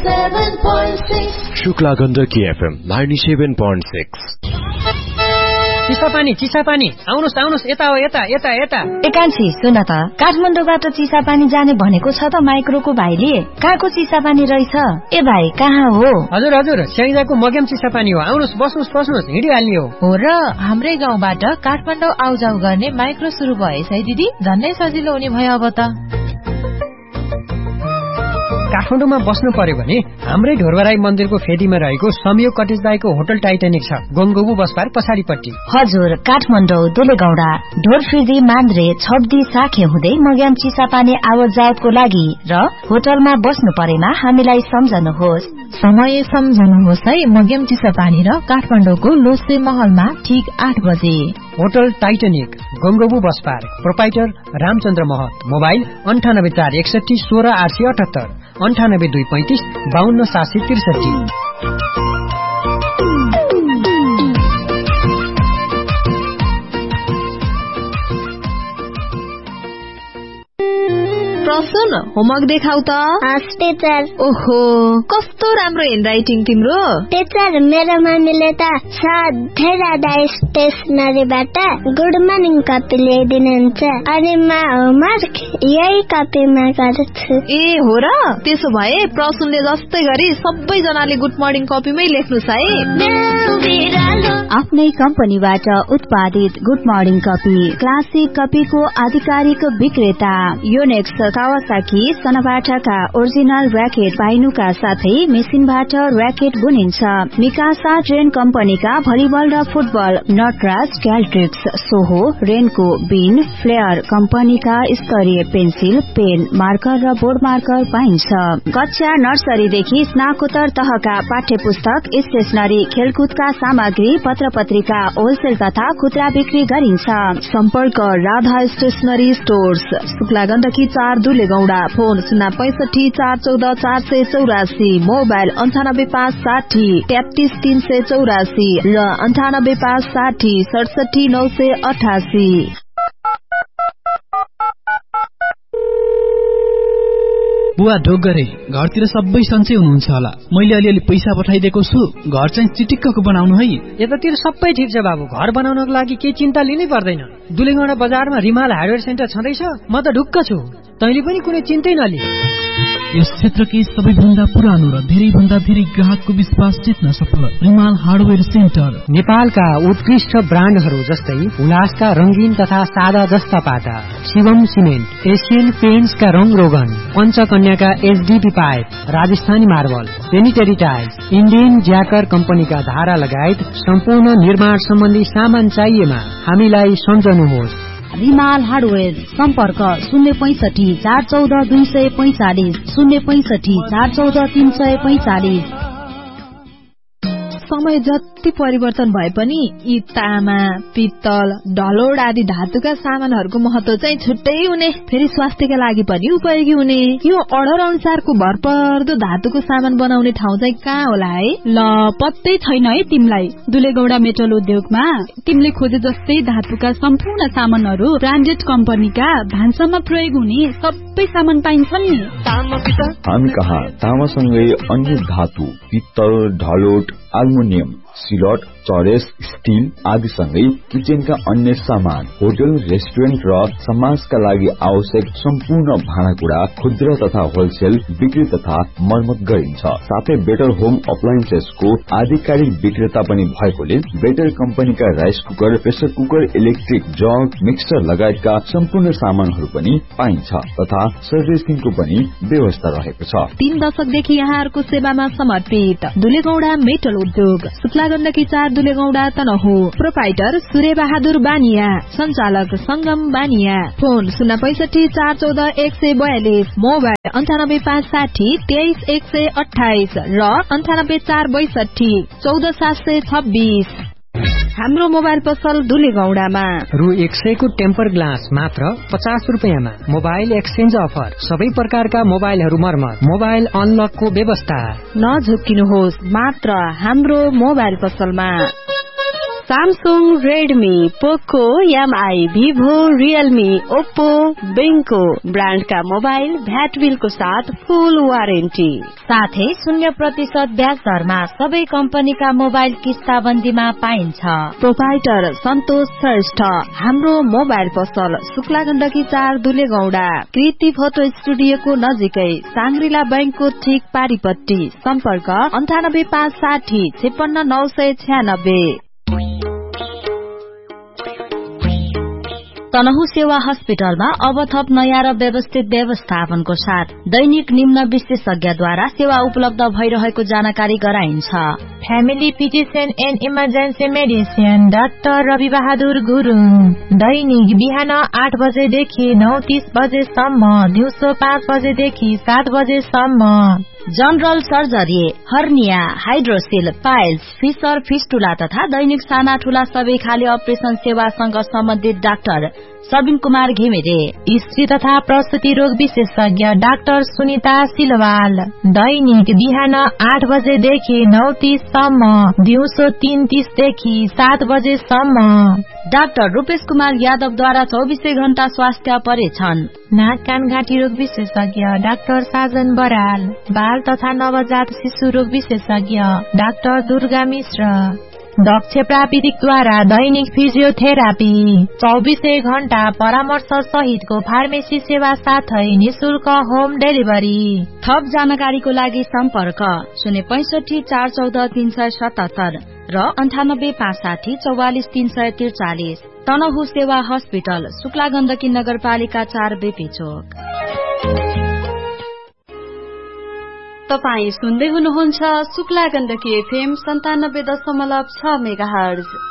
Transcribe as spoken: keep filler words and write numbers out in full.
ninety-seven point six. Shukla Gandaki FM ninety-seven point six. Chisapani Chisapani आउनुस् आउनुस् यता हो यता यता यता एकान्छी सुन त काठमाडौँबाट चिसापानी जाने भनेको छ त माइक्रोको भाइले कहाँको चिसापानी रहेछ ए भाइ कहाँ हो हजुर हजुर स्याइदाको मग्याम चिसापानी हो आउनुस् बस्नुस् बस्नुस् हिँडिहाल्ने हो हो र हाम्रै गाउँबाट काठमाडौँ आउजाउ गर्ने माइक्रो सुरु भएछ है दिदी झन्नै सजिलो हुने भयो अब त काठमाडौँमा बस्नु पर्यो भने हाम्रै ढोरबराई मन्दिरको फेदीमा रहेको संयोग कटेज बाईको होटल टाइटानिक छ गंगोबु बसपार पछाडिपट्टि हजुर काठमाडौँ दुलेगौडा ढोरफिदी मान्द्रे छब्दी साखे हुँदै मग्याम चिसापानी आवत जावतको लागि र होटलमा बस्नु परेमा हामीलाई सम्झनुहोस् समय सम्झनुहोस् है मग्याम चिसापानी र काठमाडौँको लोसे महलमा ठीक आठ बजे होटल टाइटानिक गंगोबु बसपार प्रोपाइटर रामचन्द्र महत मोबाइल अन्ठानब्बे चार एकसठी सोह्र आठ सय अठहत्तर अन्ठानब्बे दुई पैंतिस बाहन्न सात सय त्रिसठी प्रसन्न होमवर्क देखाउ त टीचर ओहो कस्तो राम्रो ह्यान्डराइटिङ तिम्रो टीचर मेरो मम्मीले त सधैँ राधा स्टेसनरीबाट गुड मर्निङ कपी ल्याइदिनुहुन्छ अनि म होमवर्क यही कपीमा गर्छु ए हो र त्यसो भए प्रसन्नले जस्तै गरी सबैजनाले गुड मर्निङ कपीमै लेख्नुस् है आफ्नै कम्पनीबाट उत्पादित गुड मर्निङ कपी क्लासिक कपीको आधिकारिक विक्रेता योनेक्स कावासाकी सनबाटाका ओरिजिनल र्याकेट पाइनुका साथै मेसिनबाट र्याकेट बुनिन्छ मिकासा ट्रेन कम्पनीका भलिबल र फुटबल नटराज क्याल्ट्रिक्स सोहो रेनको बिन फ्लेयर कम्पनीका स्तरीय पेन्सिल पेन मार्कर र बोर्ड मार्कर पाइन्छ कक्षा नर्सरीदेखि स्नाकोत्तर तहका पाठ्य पुस्तक स्टेशनरी खेलकुदका सामग्री पत्र पत्रिका होलसेल तथा खुद्रा बिक्री गरिन्छ सम्पर्क राधा स्टेशनरी स्टोर्स शुक्ला गण्डकी चार दुलेगौडा फोन शून्य पैंसठी चार चौध चार सय चौरासी मोबाइल अन्ठानब्बे पाँच साठी तेत्तीस तीन सय चौरासी र अन्ठानब्बे पाँच साठी सडसठी नौ सय अठासी बुवा ढोक गरे घरतिर सबै सन्चै हुनुहुन्छ होला मैले अलिअलि पैसा पठाइदिएको छु घर चाहिँ चिटिक्कको बनाउनु है यतातिर सबै ठिक छ बाबु घर बनाउनको लागि केही चिन्ता लिनै पर्दैन दुलेगौडा बजारमा रिमाल हार्डवेयर सेन्टर छँदैछ म त ढुक्क छु तैँले पनि कुनै चिन्तै नलि यस क्षेत्रकै सबैभन्दा पुरानो र धेरै भन्दा धेरै ग्राहकको विश्वास जित्न सफल रिमाल हार्डवेयर सेन्टर नेपालका उत्कृष्ट ब्रान्डहरू जस्तै हुलासका रंगीन तथा सादा जस्ता पाटा शिवम सिमेन्ट एशियन पेन्ट्सका रंग रोगन पञ्चकन्याका HDP pipe Rajasthani marble sanitary tiles Indian ज्याकर कम्पनीका धारा लगायत सम्पूर्ण निर्माण सम्बन्धी सामान चाहिएमा हामीलाई सम्झनुहोस् रिमाल हार्डवेयर सम्पर्क शून्य पैंसठी चार चौध दुई सय पैंचालिस शून्य पैंसठी चार चौध तीन सय पैंचालिस समय जति परिवर्तन भए पनि यी तामा पित्तल ढलोड आदि धातुका सामानहरूको महत्व चाहिँ छुट्टै हुने फेरि स्वास्थ्यका लागि पनि उपयोगी हुने यो अर्डर अनुसारको भरपर्दो धातुको सामान बनाउने ठाउँ चाहिँ कहाँ होला है ल पत्तै छैन है तिमीलाई दुलेगौडा मेटल उद्योगमा तिमीले खोजे जस्तै धातुका सम्पूर्ण सामानहरू ब्रान्डेड कम्पनीका भान्सामा प्रयोग हुने सबै सामान पाइन्छन् नि हामी कहाँ तामासँगै अन्य धातु पित्तल ढलोट एल्युमिनियम सिलट चरेस स्टील आदिसँगै किचनका अन्य सामान होटल रेस्टुरेन्ट र समाजका लागि आवश्यक सम्पूर्ण भाँडाकुँडा खुद्रा तथा होलसेल बिक्री तथा मर्मत गरिन्छ साथै बेटर होम अप्लायन्सेसको आधिकारिक विक्रेता पनि भएकोले बेटर कम्पनीका rice cooker pressure cooker electric jug mixer लगायतका सम्पूर्ण सामानहरू पनि पाइन्छ तथा सर्भिसिङको पनि व्यवस्था रहेको छ तीन दशकदेखि यहाँहरूको सेवामा समर्पित दुलेगौडा मेटल उद्योग शुक्ला गण्डकी चार दुलेगौडा तनहु प्रोपाइटर सूर्य बहादुर बानिया संचालक संगम बानिया फोन शून्य पैंसठी चार चौध एक सय बयालिस मोबाइल अन्ठानब्बे पाँच साठी तेइस एक सय अठाइस र अन्ठानब्बे चार बैसठी चौध सात सय छब्बीस हाम्रो मोबाइल पसल दुलेगौडामा रु एक सयको टेम्पर ग्लास मात्र पचास रुपियाँमा मोबाइल एक्सचेन्ज अफर सबै प्रकारका मोबाइलहरू मर्मत मोबाइल अनलकको व्यवस्था नझुक्किनुहोस् मात्र हाम्रो मोबाइल पसलमा Samsung, Redmi, Poco, M I, Vivo, Realme, Oppo, Benko ब्रान्डका mobile VAT बिलको साथ फुल वारेन्टी साथै शून्य प्रतिशत ब्याज दरमा सबै कम्पनीका मोबाइल किस्ताबन्दीमा पाइन्छ। प्रोपाइटर सन्तोष श्रेष्ठ। हाम्रो मोबाइल पसल शुक्ला गण्डकी चार दुलेगौडा, कृति फोटो स्टुडियोको नजिकै, साङ्ग्रिला बैंकको ठीक पारिपट्टि। सम्पर्क अन्ठानब्बे पाँच साठी छेपन्न नौ सय छ्यानब्बे। तनहु सेवा हस्पिटलमा अब थप नयाँ र व्यवस्थित व्यवस्थापनको साथ दैनिक निम्न विशेषज्ञद्वारा सेवा उपलब्ध भइरहेको जानकारी गराइन्छ। Family physician and emergency medicine doctor Rabi Bahadur Gurung, दैनिक बिहान आठ बजेदेखि नौ तीस बजेसम्म, दिउँसो पाँच बजेदेखि सात बजेसम्म। General surgery, hernia, hydroxyl, piles, fissure, fistula तथा दैनिक साना ठूला सबै खाले अपरेशन सेवासँग सम्बन्धित डाक्टर सबिन कुमार घिमिरे। स्त्री तथा प्रसुति रोग विशेषज्ञ डाक्टर सुनिता सिलवाल, दैनिक बिहान आठ बजेदेखि नौ तीस सम्म, दिउँसो तीन तीस देखि सात बजेसम्म। डाक्टर रूपेश कुमार यादवद्वारा चौबिसै घण्टा स्वास्थ्य परीक्षण। नाक कान घाँटी रोग विशेषज्ञ डाक्टर साजन बराल, बाल तथा नवजात शिशु रोग विशेषज्ञ डाक्टर दुर्गा मिश्र। दक्ष प्राविधिकद्वारा दैनिक फिजियोथेरापी, चौबिसै घण्टा परामर्श सहितको फार्मेसी सेवा साथै निशुल्क होम डेलिभरी। थप जानकारीको लागि सम्पर्क शून्य पैंसठी चार चौध तीन सय सतहत्तर र अन्ठानब्बे पाँच साठी चौवालिस तीन सय त्रिचालिस। तनहु सेवा हस्पिटल, शुक्ला गण्डकी नगरपालिका चार, बेपी चोक। तपाई सुन्दै हुनुहुन्छ शुक्ला गण्डकी एफएम सन्तानब्बे दशमलव छ मेगा हर्ज।